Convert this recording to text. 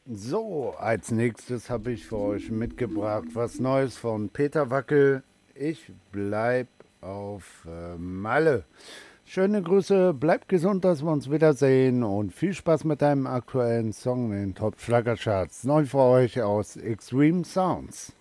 So, als nächstes habe ich für euch mitgebracht was Neues von Peter Wackel. Ich bleib auf Malle. Schöne Grüße, bleibt gesund, dass wir uns wiedersehen und viel Spaß mit deinem aktuellen Song in den Top Schlagercharts. Neu für euch aus Extreme Sounds.